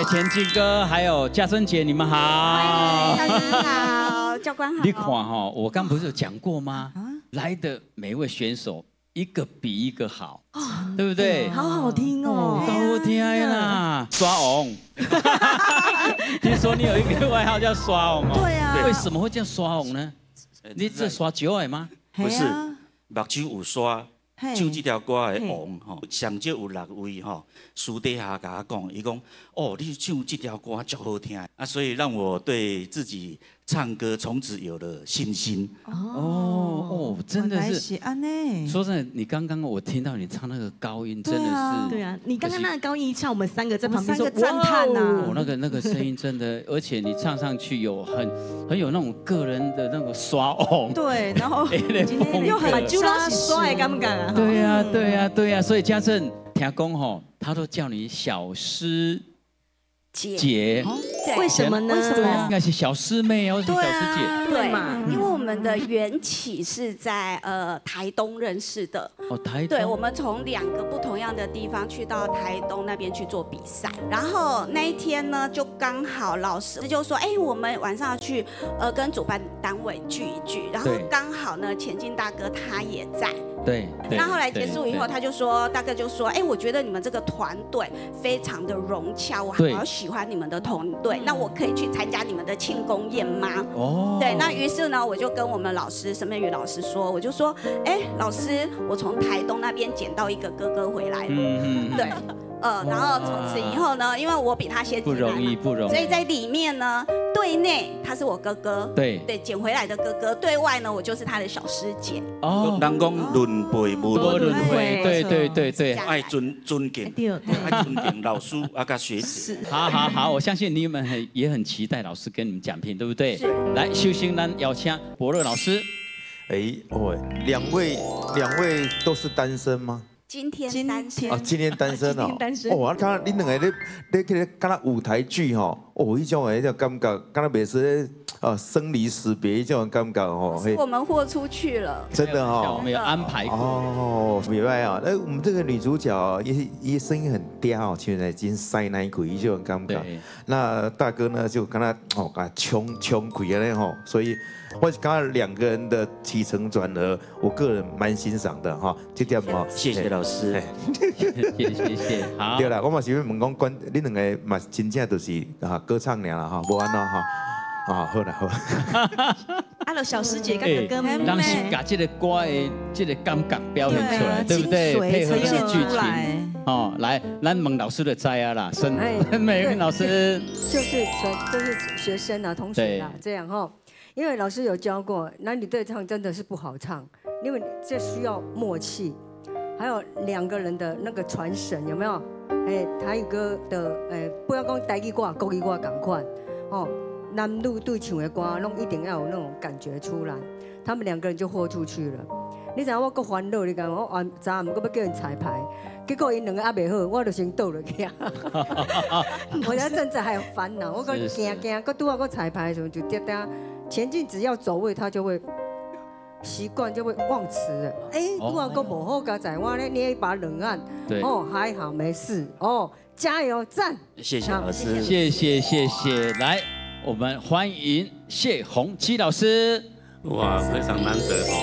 前进哥还有嘉珍姐，你们好。 大家好，教官好。 你看哈，我刚不是有讲过吗？来的每位选手一个比一个好，对不对？ 好好听哦， 好好听啦！刷红，听说你有一个外号叫刷红哦。 对啊。 为什么会叫刷红呢？你这刷酒的吗？ 不是，目睭有刷。 唱这条歌的王吼，上少有6位吼，私底下甲我讲，伊讲哦，你唱这条歌足好听啊，所以让我对自己唱歌从此有了信心。 真的是。 安呢。 说真的，你刚刚我听到你唱那个高音，真的是。 对啊，你刚刚那个高音一唱，我们3个在旁边说赞叹呐。 哦，那个声音真的，而且你唱上去有很有那种个人的那个刷红。 对，然后又很扎实，刷的敢不敢啊？ 对呀，所以嘉正听讲吼，他都叫你小师姐， 为什么呢？ 应该是小师妹或是小师姐， 对嘛？因为我们的缘起是在台东认识的。 哦，台东。 对，我们从2个不同样的地方去到台东那边去做比赛，然后那一天呢，就刚好老师就说，哎，我们晚上要去跟主办单位聚一聚，然后刚好呢，前进大哥他也在。 对， 那后来结束以后，他就说，大哥就说，哎，我觉得你们这个团队非常的融洽，我好喜欢你们的团队，那我可以去参加你们的庆功宴吗？哦，对，那于是呢，我就跟我们老师沈美宇老师说，我就说，哎，老师，我从台东那边捡到一个哥哥回来了，对。然后从此以后呢，因为我比他先进来嘛，不容易，所以在里面呢，对内他是我哥哥，对，捡回来的哥哥；对外呢，我就是他的小师姐。哦， 人讲轮辈无轮回， 对， 爱尊敬，爱尊敬老师啊，甲学姐。 好，我相信你们也很期待老师跟你们讲评，对不对？是。来，秀星咱邀请伯乐老师。 两位都是单身吗？ 今天单身哦，今天单身哦。哦，我看你2个咧去干那舞台剧吼，迄种诶，种感觉，敢若袂是生离死别迄种感觉吼。 我们豁出去了， 真的哈， 我们有安排过。 哦，明白啊。那我们这个女主角也声音很嗲哦，现在已经塞奶鬼这种感觉。那大哥呢，就跟他冲鬼了吼，所以。 我刚刚2个人的起承转合，我个人蛮欣赏的哈，这点哈， 谢谢老师， 谢，好。 对啦，我嘛是要问讲，你2个嘛真正就是歌唱俩啦哈，无安咯哈，好啦。 阿小师姐跟哥哥们， 让把这个歌的这个感觉表现出来，对不对？配合这个剧情。哦，来，咱问老师的在啊啦，沈美云老师。 就是学生啊，同学啊，这样哈。 因为老师有教过，男女对唱真的是不好唱，因为这需要默契，还有2个人的那个传神，有没有？台语歌的不要讲台语歌、国语歌同款哦，男女对唱的歌，弄一定要有那种感觉出来。他们2个人就豁出去了。你知影我够烦恼，你讲我昨暗搁要叫人彩排，结果因2个还袂好，我就先倒落去啊。我那阵子还有烦恼，我搁惊，搁拄好搁彩排的时候就跌。 前进只要走位，他就会习惯，就会忘词了。如果个幕后加仔，我咧捏一把冷汗。对，还好没事。加油，赞！ 谢谢老师， 谢谢。来，我们欢迎谢鸿基老师。 哇，非常难得哦。